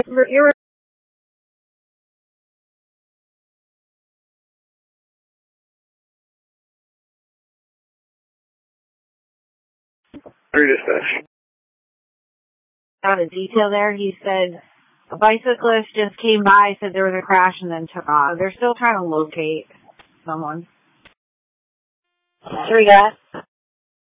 You're Dispatch. out of detail there. He said a bicyclist just came by, said there was a crash, and then took off. They're still trying to locate someone. 3 got.